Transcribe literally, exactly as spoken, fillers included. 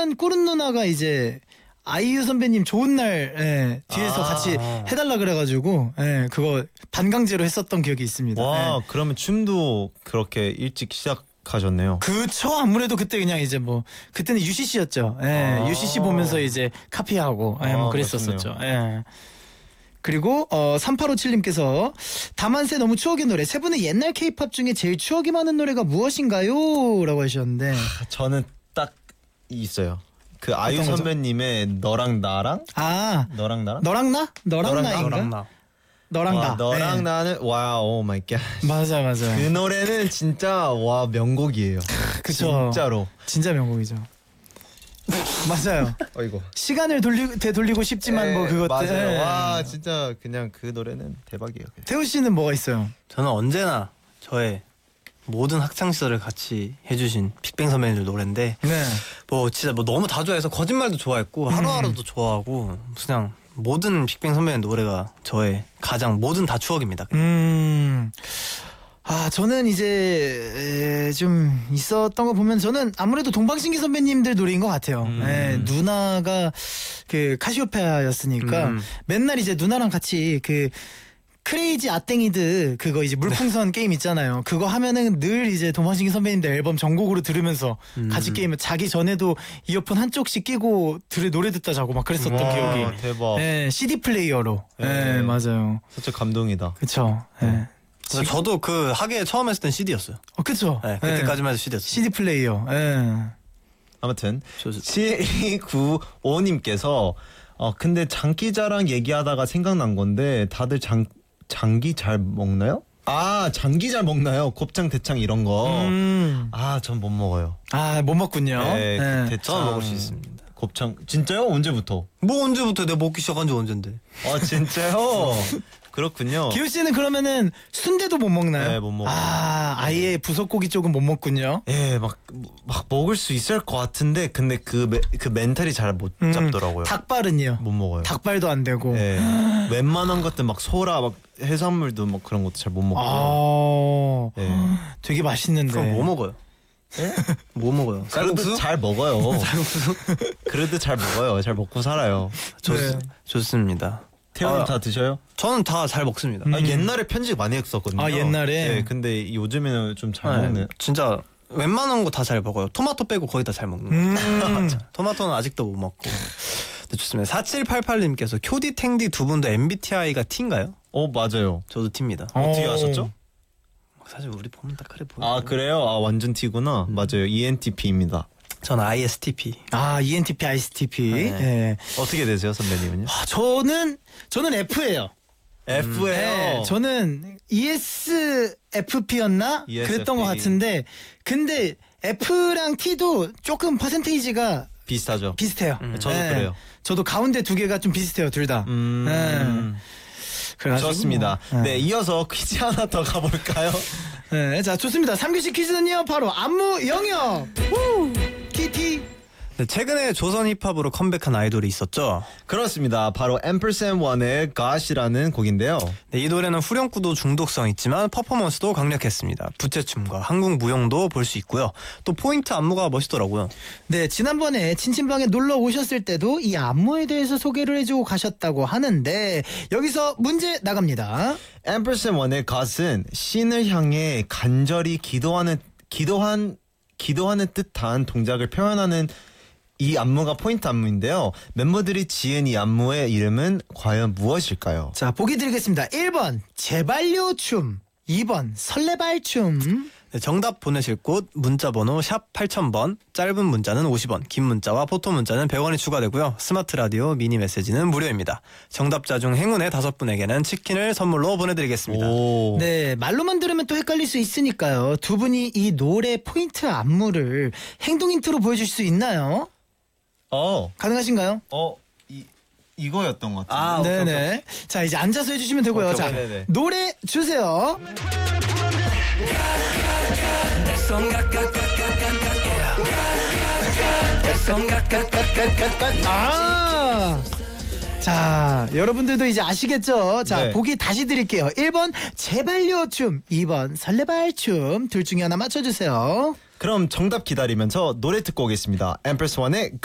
쿨한 꾸른 누나가 이제 아이유 선배님 좋은 날 예, 뒤에서 아. 같이 해달라 그래가지고 예, 그거 반강제로 했었던 기억이 있습니다. 와, 예. 그러면 춤도 그렇게 일찍 시작하셨네요. 그쵸. 아무래도 그때 그냥 이제 뭐 그때는 유씨씨였죠. 예, 아. 유씨씨 보면서 이제 카피하고 예, 뭐 아, 그랬었었죠. 예. 그리고 어, 삼팔오칠님께서 다만세 너무 추억의 노래. 세 분의 옛날 케이팝 중에 제일 추억이 많은 노래가 무엇인가요? 라고 하셨는데 저는 딱 있어요. 그 아이유 어떤 거죠? 선배님의 너랑 나랑? 아 너랑 나랑? 너랑 나? 너랑 너랑 나, 나인가? 너랑 나. 너랑 와, 나. 너랑 예. 나는 와우 오 마이 갓. 맞아 맞아. 그 노래는 진짜 와 명곡이에요. 그쵸. 진짜로. 진짜 명곡이죠. 맞아요. 어이고. 시간을 돌리 되돌리고 싶지만 뭐 그것 맞아요. 때. 와 진짜 그냥 그 노래는 대박이에요. 그냥. 태우 씨는 뭐가 있어요? 저는 언제나 저의 모든 학창 시절을 같이 해주신 빅뱅 선배님들 노래인데 네. 뭐 진짜 뭐 너무 다 좋아해서 거짓말도 좋아했고 하루하루도 좋아하고 그냥 모든 빅뱅 선배님 노래가 저의 가장 모든 다 추억입니다. 그냥. 음. 아, 저는 이제 에, 좀 있었던 거 보면 저는 아무래도 동방신기 선배님들 노래인 것 같아요. 음. 예, 누나가 그 카시오페아였으니까 음. 맨날 이제 누나랑 같이 그 크레이지 아땡이드 그거 이제 물풍선 게임 있잖아요. 그거 하면은 늘 이제 동방신기 선배님들 앨범 전곡으로 들으면서 음. 같이 게임을 자기 전에도 이어폰 한쪽씩 끼고 들을 노래 듣다 자고 막 그랬었던 와, 기억이. 대박. 예, 씨디 플레이어로. 예, 네. 맞아요. 진짜 감동이다. 그쵸. 예. 그래서 저도 그 하계 처음 했을 땐 씨디였어요. 어, 그쵸. 네, 예. 그때까지만 해도 씨디였어요. 씨디 플레이어. 예. 아무튼 저- 칠이구오님께서 어 근데 장기자랑 얘기하다가 생각난 건데 다들 장 장기 잘 먹나요? 아 장기 잘 먹나요? 곱창 대창 이런 거. 음. 아 전 못 먹어요. 아, 못 먹군요. 네, 예. 대창 저는 먹을 수 있습니다. 곱창 진짜요? 언제부터? 뭐 언제부터 내가 먹기 시작한 지 언젠데. 아 진짜요? 그렇군요. 기우 씨는 그러면은 순대도 못 먹나요? 네, 못 먹어요. 아, 아예 부속고기 쪽은 못 먹군요. 예, 막, 막 먹을 수 있을 것 같은데 근데 그, 메, 그 멘탈이 잘 못 음, 잡더라고요. 닭발은요? 못 먹어요. 닭발도 안 되고. 예, 웬만한 것들 막 소라 막 해산물도 막 그런 것도 잘 못 아, 먹고. 예. 되게 맛있는데. 그럼 뭐 먹어요? 뭐 먹어요? 그래도 쌀국수? 잘 먹어요. 그래도 잘 먹어요. 잘 먹고 살아요. 좋, 네. 좋습니다. 태우는 아, 다 드셔요? 저는 다 잘 먹습니다. 아, 옛날에 편집 많이 했었거든요. 아, 옛날에? 네, 근데 요즘에는 좀 잘 네, 먹는. 진짜 웬만한 거 다 잘 먹어요. 토마토 빼고 거의 다 잘 먹는 거. 음. 토마토는 아직도 못 먹고. 네, 좋습니다. 사칠팔팔님께서 쿄디 탱디 두 분도 엠비티아이가 T인가요? 어 맞아요. 저도 T입니다. 어떻게 어. 아셨죠? 사실 우리 보면 다 그래 보여. 아 그래요? 아 완전 T구나. 맞아요. 이엔티피입니다. 전 아이에스티피. 아, 이엔티피, 아이에스티피. 네. 예. 어떻게 되세요, 선배님은요? 아, 저는, 저는 F예요. F예요. 네, 저는 이에스에프피였나? 이에스에프피. 그랬던 것 같은데, 근데 F랑 T도 조금 퍼센테이지가 비슷하죠. 비슷해요. 음. 저도 네. 그래요. 저도 가운데 두 개가 좀 비슷해요, 둘 다. 음. 네. 그래가지고 좋습니다. 뭐, 네, 이어서 퀴즈 하나 더 가볼까요? 네, 자, 좋습니다. 삼 교시 퀴즈는요, 바로 안무 영역! 후! 티티! 네, 최근에 조선 힙합으로 컴백한 아이돌이 있었죠. 그렇습니다. 바로 앰플샘 원의 Gosh이라는 곡인데요. 네, 이 노래는 후렴구도 중독성 있지만 퍼포먼스도 강력했습니다. 부채춤과 한국 무용도 볼 수 있고요. 또 포인트 안무가 멋있더라고요. 네, 지난번에 친친방에 놀러 오셨을 때도 이 안무에 대해서 소개를 해주고 가셨다고 하는데, 여기서 문제 나갑니다. 앰플샘 원의 God은 신을 향해 간절히 기도하는 기도한 기도하는 듯한 동작을 표현하는 이 안무가 포인트 안무인데요. 멤버들이 지은 이 안무의 이름은 과연 무엇일까요? 자, 보기 드리겠습니다. 일 번, 제발요 춤. 이 번, 설레발 춤. 네, 정답 보내실 곳 문자번호 샵 팔천 번, 짧은 문자는 오십 원, 긴 문자와 포토 문자는 백 원이 추가되고요. 스마트 라디오 미니 메시지는 무료입니다. 정답자 중 행운의 다섯 분에게는 치킨을 선물로 보내드리겠습니다. 오. 네, 말로만 들으면 또 헷갈릴 수 있으니까요. 두 분이 이 노래 포인트 안무를 행동 힌트로 보여줄 수 있나요? 어. 가능하신가요? 어. 이 이거였던 것 같아요. 아, 오케이, 오케이. 네네. 자, 이제 앉아서 해주시면 되고요. 오케이, 자, 오케이, 네네. 노래 주세요. 아! 자, 여러분들도 이제 아시겠죠? 자, 네. 보기 다시 드릴게요. 일 번 제발요 춤, 이 번 설레발 춤. 둘 중에 하나 맞춰주세요. 그럼 정답 기다리면서 노래 듣고 오겠습니다. 앰플스원의